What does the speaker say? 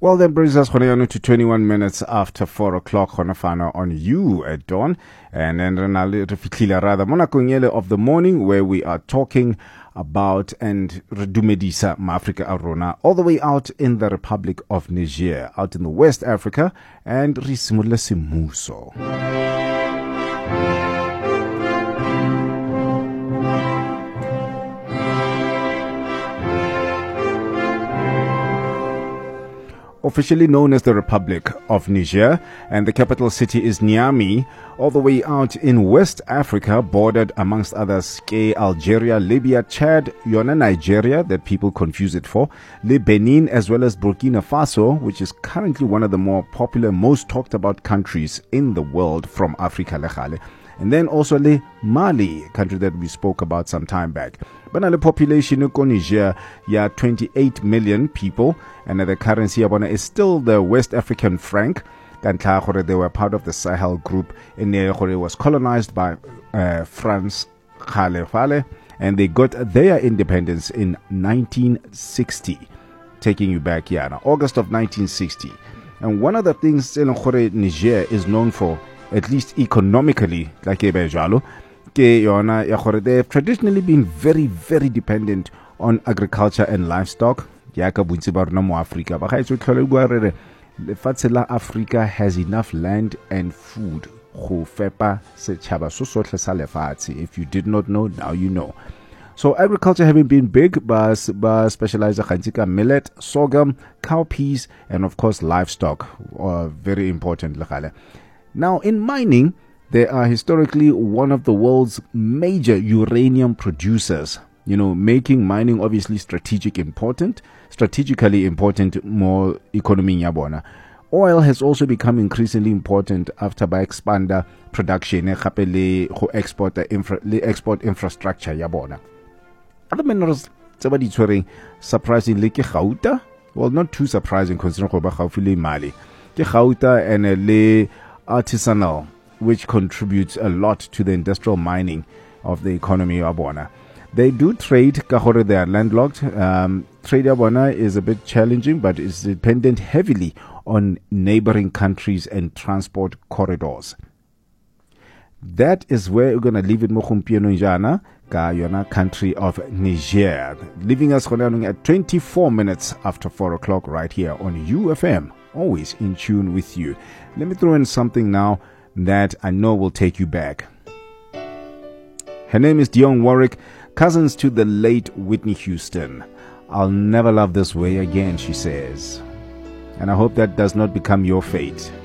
Well, that brings us to 21 minutes after 4 o'clock on you at dawn. And then rather Monakongele of the morning, where we are talking about and Redumedisa Africa Arona, all the way out in the Republic of Niger, out in the West Africa, and Rismule Simuso. Officially known as the Republic of Niger, and the capital city is Niamey, all the way out in West Africa, bordered amongst others, Algeria, Libya, Chad, Nigeria, that people confuse it for, Benin, as well as Burkina Faso, which is currently one of the more popular, most talked about countries in the world from Africa. And then also Mali, a country that we spoke about some time back. But the population of Niger, 28 million people, and the currency is still the West African franc. They were part of the Sahel group, and it was colonized by France, and they got their independence in 1960, taking you back here now, August of 1960. And one of the things Niger is known for, at least economically, like Ebejalo, they've traditionally been very, very dependent on agriculture and livestock. Africa has enough land and food. If you did not know, now you know. So agriculture having been big, but specialized in millet, sorghum, cowpeas, and of course livestock, very important. Now in mining, they are historically one of the world's major uranium producers. Making mining obviously strategically important, more economy yabona. Oil has also become increasingly important after by expander production, export infrastructure yabona. Other minerals, surprisingly, Gauta. Well, not too surprising considering Mali. Gauta and artisanal, which contributes a lot to the industrial mining of the economy of Abona. They do trade, they are landlocked. Trade Abona is a bit challenging, but is dependent heavily on neighboring countries and transport corridors. That is where we're going to leave it country of Niger. Leaving us at 24 minutes after 4 o'clock right here on UFM. Always in tune with you. Let me throw in something now that I know will take you back. Her name is Dionne Warwick, cousins to the late Whitney Houston. I'll never love this way again, she says. And I hope that does not become your fate.